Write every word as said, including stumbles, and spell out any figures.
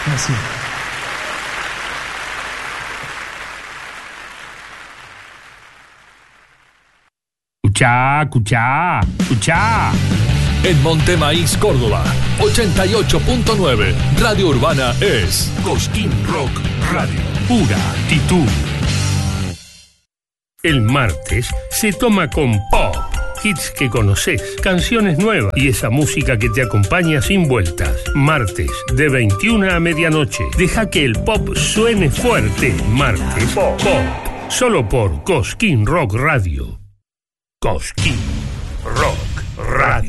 Gracias. Escuchá, escuchá, escuchá. En Montemaíz, Córdoba, ochenta y ocho punto nueve, Radio Urbana es Cosquín Rock Radio. Pura actitud. El martes se toma con pop. Hits que conoces, canciones nuevas y esa música que te acompaña sin vueltas. Martes, de veintiuna a medianoche. Deja que el pop suene fuerte. Martes, pop. pop. Solo por Cosquín Rock Radio. Cosquín Rock Radio.